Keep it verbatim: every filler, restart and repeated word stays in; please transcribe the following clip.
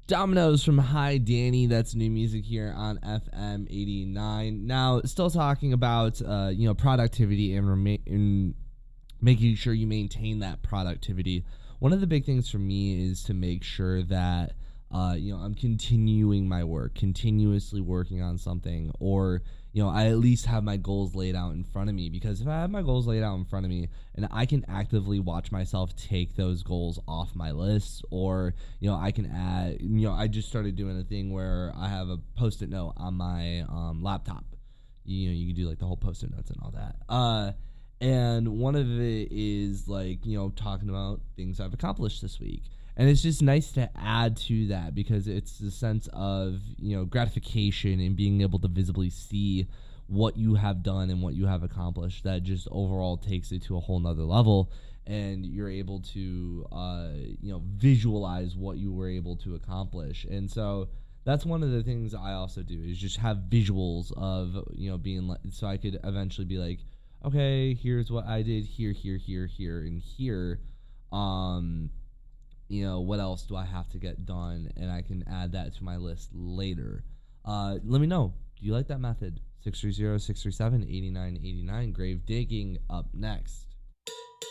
Dominoes from Hi Danny. That's new music here on F M eighty-nine. Now, still talking about uh, you know productivity and, rema- and making sure you maintain that productivity. One of the big things for me is to make sure that uh, you know I'm continuing my work, continuously working on something, or you know I at least have my goals laid out in front of me. Because if I have my goals laid out in front of me and I can actively watch myself take those goals off my list, or you know I can add, you know I just started doing a thing where I have a post-it note on my um, laptop. You know you can do like the whole post-it notes and all that. Uh, and one of it is like you know talking about things I've accomplished this week. And it's just nice to add to that because it's a sense of, you know, gratification and being able to visibly see what you have done and what you have accomplished that just overall takes it to a whole nother level. And you're able to, uh, you know, visualize what you were able to accomplish. And so that's one of the things I also do is just have visuals of, you know, being like, so I could eventually be like, okay, here's what I did here, here, here, here, and here. Um... You know, what else do I have to get done? And I can add that to my list later. Uh, let me know. Do you like that method? six three zero, six three seven, eight nine eight nine. Grave Digging up next.